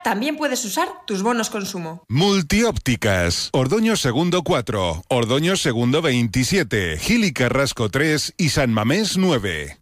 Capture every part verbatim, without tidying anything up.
También puedes usar tus bonos consumo. Multiópticas, Ordoño Segundo cuatro, Ordoño Segundo veintisiete, Gil y Carrasco tres y San Mamés nueve.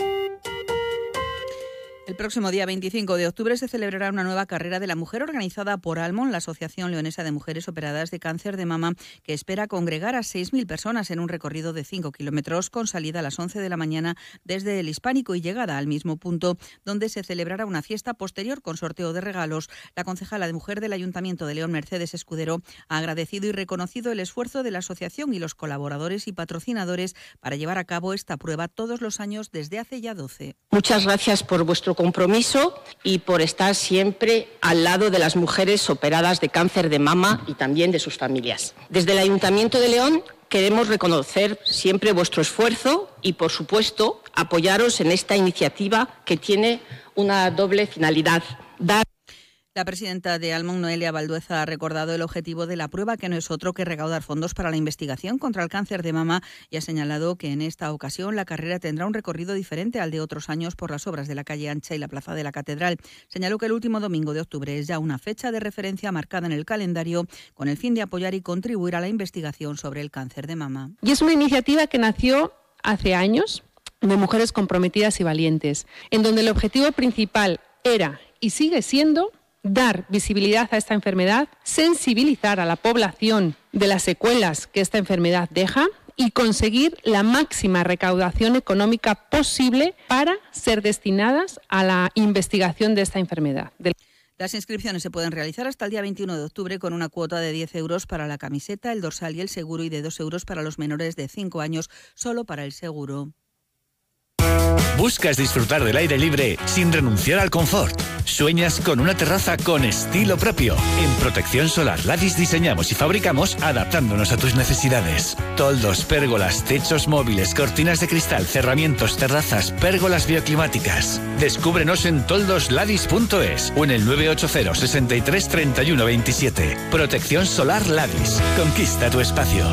El próximo día veinticinco de octubre se celebrará una nueva carrera de la mujer organizada por Almon, la Asociación Leonesa de Mujeres Operadas de Cáncer de Mama, que espera congregar a seis mil personas en un recorrido de cinco kilómetros con salida a las once de la mañana desde el Hispánico y llegada al mismo punto, donde se celebrará una fiesta posterior con sorteo de regalos. La concejala de Mujer del Ayuntamiento de León, Mercedes Escudero, ha agradecido y reconocido el esfuerzo de la asociación y los colaboradores y patrocinadores para llevar a cabo esta prueba todos los años desde hace ya doce. Muchas gracias por vuestro compromiso y por estar siempre al lado de las mujeres operadas de cáncer de mama y también de sus familias. Desde el Ayuntamiento de León queremos reconocer siempre vuestro esfuerzo y, por supuesto, apoyaros en esta iniciativa que tiene una doble finalidad: dar. La presidenta de Almon, Noelia Valdueza, ha recordado el objetivo de la prueba, que no es otro que recaudar fondos para la investigación contra el cáncer de mama, y ha señalado que en esta ocasión la carrera tendrá un recorrido diferente al de otros años por las obras de la calle Ancha y la plaza de la Catedral. Señaló que el último domingo de octubre es ya una fecha de referencia marcada en el calendario con el fin de apoyar y contribuir a la investigación sobre el cáncer de mama. Y es una iniciativa que nació hace años de mujeres comprometidas y valientes, en donde el objetivo principal era y sigue siendo dar visibilidad a esta enfermedad, sensibilizar a la población de las secuelas que esta enfermedad deja y conseguir la máxima recaudación económica posible para ser destinadas a la investigación de esta enfermedad. Las inscripciones se pueden realizar hasta el día veintiuno de octubre con una cuota de diez euros para la camiseta, el dorsal y el seguro, y de dos euros para los menores de cinco años, solo para el seguro. ¿Buscas disfrutar del aire libre sin renunciar al confort? ¿Sueñas con una terraza con estilo propio? En Protección Solar Ladis diseñamos y fabricamos adaptándonos a tus necesidades. Toldos, pérgolas, techos móviles, cortinas de cristal, cerramientos, terrazas, pérgolas bioclimáticas. Descúbrenos en toldos ladis punto es o en el nueve ocho cero, sesenta y tres, treinta y uno veintisiete. Protección Solar Ladis. Conquista tu espacio.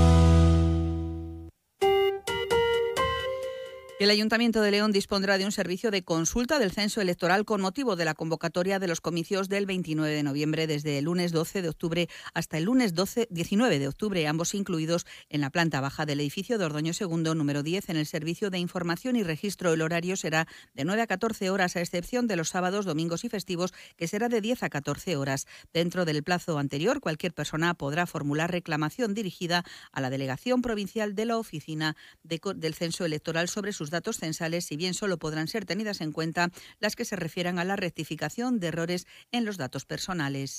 El Ayuntamiento de León dispondrá de un servicio de consulta del censo electoral con motivo de la convocatoria de los comicios del veintinueve de noviembre, desde el lunes doce de octubre hasta el lunes diecinueve de octubre, ambos incluidos en la planta baja del edificio de Ordoño Segundo, número diez, en el servicio de información y registro. El horario será de nueve a catorce horas, a excepción de los sábados, domingos y festivos, que será de diez a catorce horas. Dentro del plazo anterior, cualquier persona podrá formular reclamación dirigida a la Delegación Provincial de la Oficina de, del Censo Electoral sobre sus datos censales, si bien solo podrán ser tenidas en cuenta las que se refieran a la rectificación de errores en los datos personales.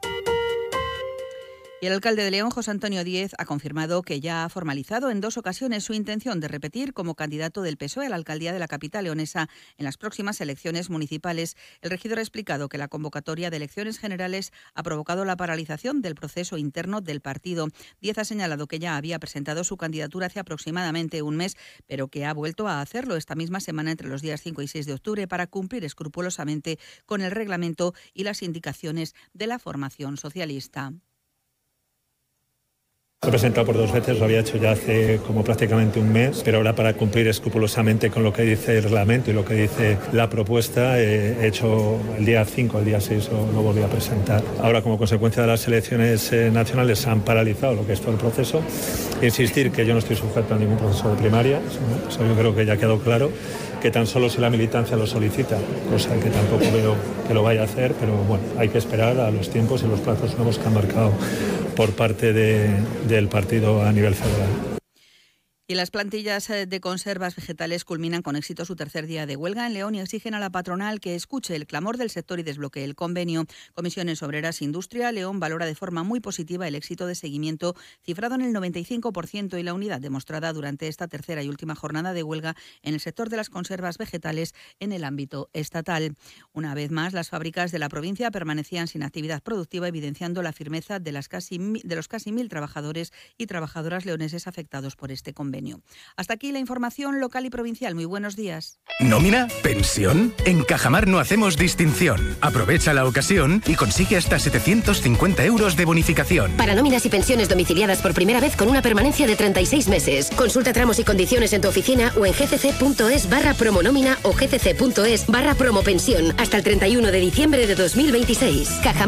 Y el alcalde de León, José Antonio Díez, ha confirmado que ya ha formalizado en dos ocasiones su intención de repetir como candidato del P S O E a la alcaldía de la capital leonesa en las próximas elecciones municipales. El regidor ha explicado que la convocatoria de elecciones generales ha provocado la paralización del proceso interno del partido. Díez ha señalado que ya había presentado su candidatura hace aproximadamente un mes, pero que ha vuelto a hacerlo esta misma semana entre los días cinco y seis de octubre para cumplir escrupulosamente con el reglamento y las indicaciones de la formación socialista. Lo he presentado por dos veces, lo había hecho ya hace como prácticamente un mes, pero ahora, para cumplir escrupulosamente con lo que dice el reglamento y lo que dice la propuesta, eh, he hecho el día cinco, el día seis lo, lo volví a presentar. Ahora, como consecuencia de las elecciones eh, nacionales, se han paralizado lo que es todo el proceso. Insistir que yo no estoy sujeto a ningún proceso de primarias, ¿no? Eso yo creo que ya ha quedado claro, que tan solo si la militancia lo solicita, cosa que tampoco veo que lo vaya a hacer, pero bueno, hay que esperar a los tiempos y los plazos nuevos que han marcado por parte de, del partido a nivel federal. Y las plantillas de conservas vegetales culminan con éxito su tercer día de huelga en León y exigen a la patronal que escuche el clamor del sector y desbloquee el convenio. Comisiones Obreras Industria León valora de forma muy positiva el éxito de seguimiento, cifrado en el noventa y cinco por ciento, y la unidad demostrada durante esta tercera y última jornada de huelga en el sector de las conservas vegetales en el ámbito estatal. Una vez más, las fábricas de la provincia permanecían sin actividad productiva, evidenciando la firmeza de, las casi, de los casi mil trabajadores y trabajadoras leoneses afectados por este convenio. Hasta aquí la información local y provincial. Muy buenos días. ¿Nómina? ¿Pensión? En Cajamar no hacemos distinción. Aprovecha la ocasión y consigue hasta setecientos cincuenta euros de bonificación. Para nóminas y pensiones domiciliadas por primera vez con una permanencia de treinta y seis meses. Consulta tramos y condiciones en tu oficina o en gcc.es barra promonómina o gcc.es barra promopensión hasta el treinta y uno de diciembre de dos mil veintiséis. Cajamar.